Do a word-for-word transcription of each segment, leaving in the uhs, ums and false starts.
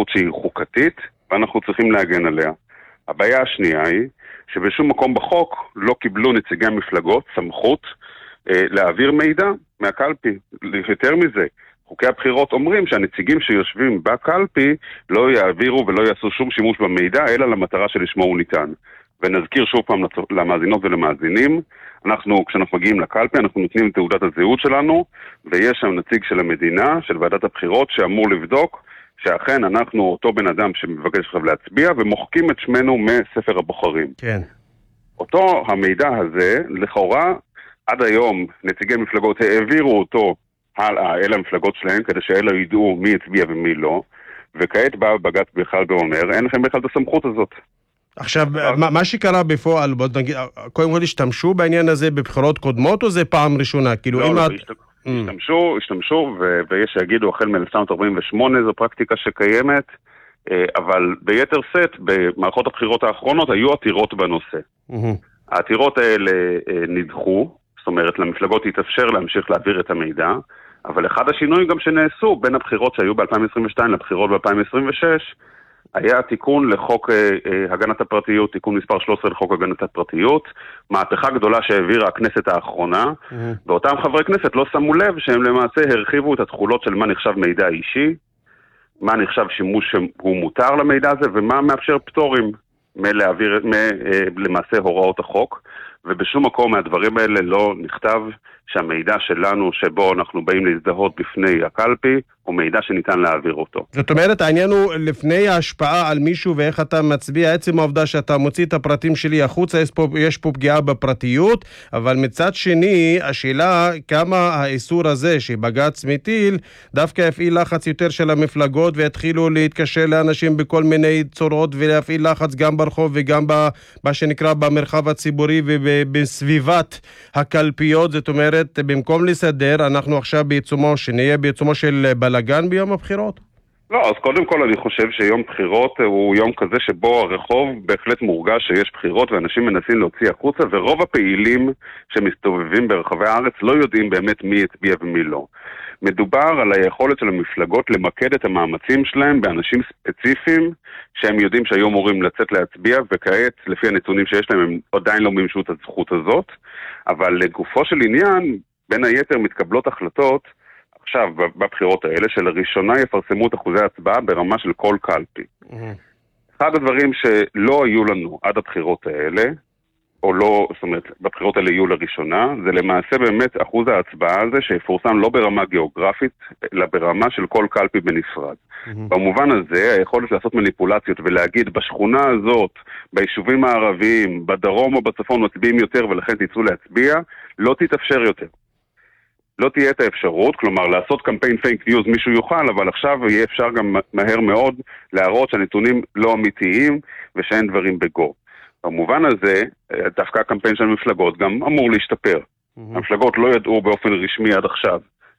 זכות שהיא חוקתית, ואנחנו צריכים להגן עליה. הבעיה השנייה היא, שבשום מקום בחוק לא קיבלו נציגי המפלגות סמכות אה, להעביר מידע מהקלפי. יותר מזה, חוקי הבחירות אומרים שהנציגים שיושבים בקלפי לא יעבירו ולא יעשו שום שימוש במידע, אלא למטרה שלשמו הוא ניתן. ונזכיר שוב פעם למאזינות ולמאזינים, אנחנו, כשאנחנו מגיעים לקלפי, אנחנו נותנים את תעודת הזהות שלנו, ויש שם נציג של המדינה, של ועדת הבחירות, שאמור לבדוק שאכן אנחנו אותו בן אדם שמבקש עכשיו להצביע, ומוחקים את שמנו מספר הבוחרים. כן. אותו המידע הזה, לכאורה, עד היום נציגי מפלגות העבירו אותו הלאה אל המפלגות שלהם, כדי שאלה ידעו מי הצביע ומי לא, וכעת בא בג"ץ בכלל ואומר, אין לכם בכלל את הסמכות הזאת. עכשיו, מה, מה שקרה בפועל, בוא נגיד, קודם כל השתמשו בעניין הזה בבחירות קודמות, או זה פעם ראשונה? כאילו, לא, אם לא, את... השתמשו, השתמשו, ו- ויש שיגידו, החל מ-אלף תשע מאות ארבעים ושמונה זו פרקטיקה שקיימת, אבל ביתר סט, במערכות הבחירות האחרונות, היו עתירות בנושא. העתירות האלה נדחו, זאת אומרת, למפלגות התאפשר להמשיך להעביר את המידע, אבל אחד השינויים גם שנעשו בין הבחירות שהיו ב-אלפיים עשרים ושתיים לבחירות ב-אלפיים עשרים ושש, היה תיקון לחוק אה, הגנת הפרטיות, תיקון מספר שלוש עשרה לחוק הגנת הפרטיות, מהפכה גדולה שהעבירה הכנסת האחרונה, mm-hmm. ואותם חברי כנסת לא שמו לב שהם למעשה הרחיבו את התחולות של מה נחשב מידע אישי, מה נחשב שימוש שהוא מותר למידע הזה, ומה מאפשר פטורים מלהעביר, מ, אה, למעשה הוראות החוק, ובשום מקום מהדברים האלה לא נכתב שהמידע שלנו שבו אנחנו באים להזדהות בפני הקלפי, הוא מידע שניתן להעביר אותו. זאת אומרת, העניין הוא לפני ההשפעה על מישהו ואיך אתה מצביע, עצם העובדה שאתה מוציא את הפרטים שלי החוצה, יש פה, יש פה פגיעה בפרטיות, אבל מצד שני, השאלה כמה האיסור הזה שבג"ץ מטיל, דווקא יפעיל לחץ יותר של המפלגות, ויתחילו להתקשר לאנשים בכל מיני צורות, ולהפעיל לחץ גם ברחוב וגם במה שנקרא במרחב הציבורי ובסביבת הקלפיות. זאת אומרת, במקום לסדר, אנחנו עכשיו בעיצומו, שנהיה בעיצומו של בלגן ביום הבחירות? לא, אז קודם כל אני חושב שיום בחירות הוא יום כזה שבו הרחוב בהחלט מורגש שיש בחירות ואנשים מנסים להוציא החוצה, ורוב הפעילים שמסתובבים ברחבי הארץ לא יודעים באמת מי הצביע ומי לא. מדובר על היכולת של המפלגות למקד את המאמצים שלהם באנשים ספציפיים שהם יודעים שהיו אמורים לצאת להצביע, וכעת לפי הנתונים שיש להם הם עדיין לא מימשו את הזכות הזאת, אבל לגופו של עניין בין היתר מתקבלות החלטות עכשיו בבחירות האלה שלראשונה יפרסמו את אחוזי ההצבעה ברמה של כל קלפי. Mm-hmm. אחד הדברים שלא היו לנו עד הבחירות האלה, או לא, זאת אומרת, בבחירות האלה יהיו לראשונה, זה למעשה באמת אחוז ההצבעה הזה שיפורסם לא ברמה גיאוגרפית, אלא ברמה של כל קלפי בנפרד. Mm-hmm. במובן הזה, היכולת לעשות מניפולציות ולהגיד בשכונה הזאת, ביישובים הערביים, בדרום או בצפון מצביעים יותר ולכן תצאו להצביע, לא תתאפשר יותר. לא תהיה את האפשרות, כלומר לעשות קמפיין פייק ניוז מישהו יוכל, אבל עכשיו יהיה אפשר גם מהר מאוד להראות שהנתונים לא אמיתיים ושאין דברים בגו. במובן הזה, דווקא הקמפיין של המפלגות גם אמור להשתפר. Mm-hmm. המפלגות לא ידעו באופן רשמי עד עכשיו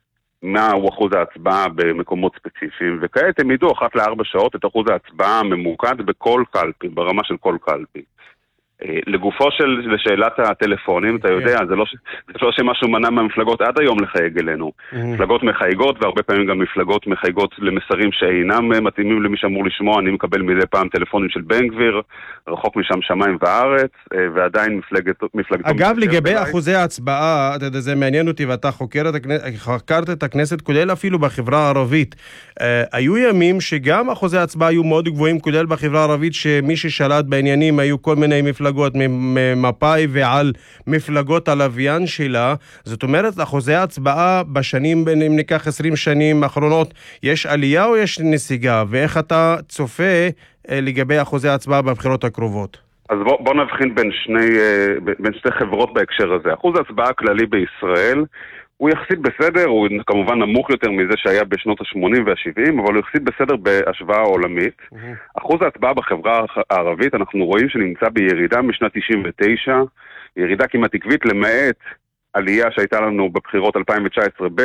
מהו אחוז ההצבעה במקומות ספציפיים, וכעת הם ידעו אחת לארבע שעות את אחוז ההצבעה הממוקד בכל קלפי, ברמה של כל קלפי. לגופו של לשאלת הטלפונים, אתה יודע, זה לא, זה לא שמשהו מנע מהמפלגות עד היום לחייג אלינו. מפלגות מחייגות, והרבה פעמים גם מפלגות מחייגות למסרים שאינם מתאימים למי שאמור לשמוע. אני מקבל מדי פעם טלפונים של בן גביר, רחוק משם שמיים וארץ, ועדיין מפלגת... מפלגת אגב, לגבי אחוזי ההצבעה, אתה יודע, זה מעניין אותי, ואתה חוקרת, חקרת את הכנסת, כולל אפילו בחברה הערבית. היו ימים שגם אחוזי ההצבעה היו מאוד גבוהים, כולל בחברה הערבית, שמי ששלט בעניינים היו כל מיני מפלגות, ממפאי ועל מפלגות הלוויין שלה. זאת אומרת, אחוזי ההצבעה בשנים, אם ניקח עשרים שנים האחרונות, יש עלייה או יש נסיגה? ואיך אתה צופה לגבי אחוזי ההצבעה בבחירות הקרובות? אז בוא, בוא נבחין בין שני, בין שתי חברות בהקשר הזה. אחוז ההצבעה הכללי בישראל הוא יחסית בסדר, הוא כמובן נמוך יותר מזה שהיה בשנות ה-שמונים וה-שבעים, אבל הוא יחסית בסדר בהשוואה עולמית. Mm-hmm. אחוז ההצבעה בחברה הערבית, אנחנו רואים שנמצא בירידה משנת תשעים ותשע, ירידה כמעט עקבית למעט עלייה שהייתה לנו בבחירות אלפיים תשע עשרה ב'.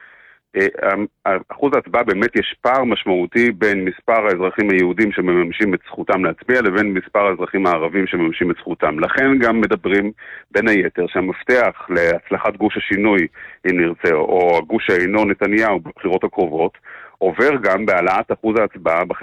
אחוז ההצבעה באמת יש פער משמעותי בין מספר האזרחים היהודים שמממשים את זכותם להצביע לבין מספר האזרחים הערבים שמממשים את זכותם. לכן גם מדברים בין היתר שהמפתח להצלחת גוש השינוי, אם נרצה, או הגוש שאינו נתניהו בבחירות הקרובות, עובר גם בהעלאת אחוז ההצבעה